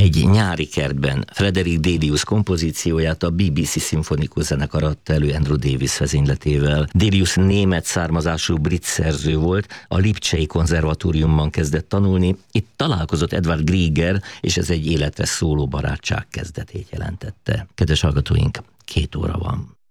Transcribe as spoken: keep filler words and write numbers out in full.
Egy nyári kertben Frederick Delius kompozícióját a bé bé cé szimfonikus zenekar adta elő Andrew Davis vezényletével. Delius német származású brit szerző volt, a Lipcsei konzervatóriumban kezdett tanulni, itt találkozott Edward Grieger, és ez egy életre szóló barátság kezdetét jelentette. Kedves hallgatóink, két óra van.